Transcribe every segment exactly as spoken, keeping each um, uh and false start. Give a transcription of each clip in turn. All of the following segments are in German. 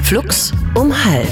Flux um halb.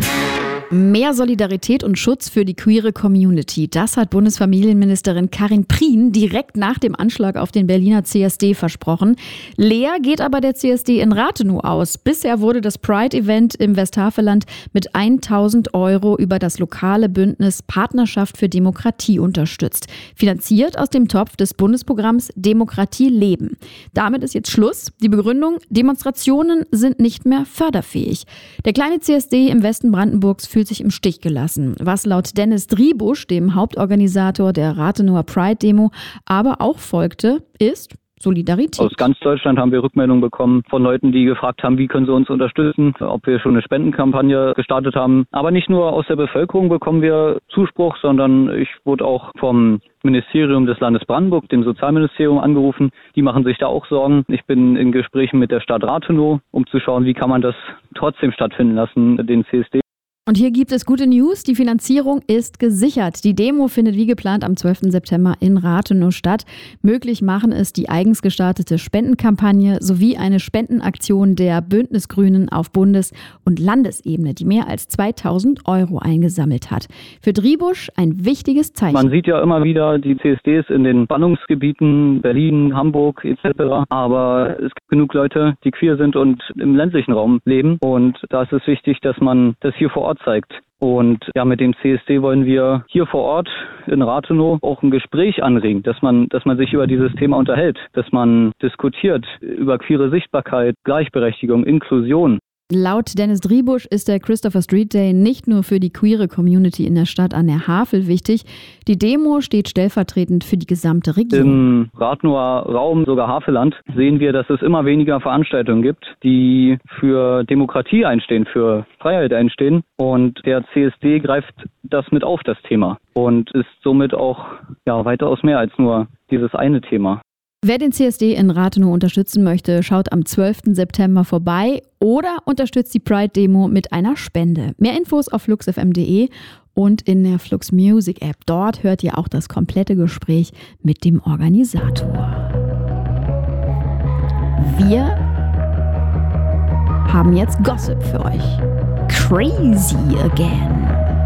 Mehr Solidarität und Schutz für die queere Community. Das hat Bundesfamilienministerin Karin Prien direkt nach dem Anschlag auf den Berliner C S D versprochen. Leer geht aber der C S D in Rathenow aus. Bisher wurde das Pride-Event im Westhaveland mit tausend Euro über das lokale Bündnis Partnerschaft für Demokratie unterstützt. Finanziert aus dem Topf des Bundesprogramms Demokratie leben. Damit ist jetzt Schluss. Die Begründung: Demonstrationen sind nicht mehr förderfähig. Der kleine C S D im Westen Brandenburgs fühlt sich im Stich gelassen. Was laut Dennis Driebusch, dem Hauptorganisator der Rathenauer Pride-Demo, aber auch folgte, ist Solidarität. Aus ganz Deutschland haben wir Rückmeldungen bekommen von Leuten, die gefragt haben, wie können sie uns unterstützen, ob wir schon eine Spendenkampagne gestartet haben. Aber nicht nur aus der Bevölkerung bekommen wir Zuspruch, sondern ich wurde auch vom Ministerium des Landes Brandenburg, dem Sozialministerium, angerufen. Die machen sich da auch Sorgen. Ich bin in Gesprächen mit der Stadt Rathenow, um zu schauen, wie kann man das trotzdem stattfinden lassen, den C S D. Und hier gibt es gute News. Die Finanzierung ist gesichert. Die Demo findet wie geplant am zwölften September in Rathenow statt. Möglich machen es die eigens gestartete Spendenkampagne sowie eine Spendenaktion der Bündnisgrünen auf Bundes- und Landesebene, die mehr als zweitausend Euro eingesammelt hat. Für Driebusch ein wichtiges Zeichen. Man sieht ja immer wieder die C S Ds in den Ballungsgebieten, Berlin, Hamburg et cetera. Aber es gibt genug Leute, die queer sind und im ländlichen Raum leben. Und da ist es wichtig, dass man das hier vor Ort zeigt. Und ja, mit dem C S D wollen wir hier vor Ort in Rathenow auch ein Gespräch anregen, dass man, dass man sich über dieses Thema unterhält, dass man diskutiert über queere Sichtbarkeit, Gleichberechtigung, Inklusion. Laut Dennis Driebusch ist der Christopher Street Day nicht nur für die queere Community in der Stadt an der Havel wichtig. Die Demo steht stellvertretend für die gesamte Region. Im Rathenower Raum, sogar Havelland, sehen wir, dass es immer weniger Veranstaltungen gibt, die für Demokratie einstehen, für Freiheit einstehen. Und der C S D greift das mit auf, das Thema. Und ist somit auch ja, weitaus mehr als nur dieses eine Thema. Wer den C S D in Rathenow unterstützen möchte, schaut am zwölften September vorbei oder unterstützt die Pride-Demo mit einer Spende. Mehr Infos auf flux f m punkt d e und in der Flux Music App. Dort hört ihr auch das komplette Gespräch mit dem Organisator. Wir haben jetzt Gossip für euch. Crazy again.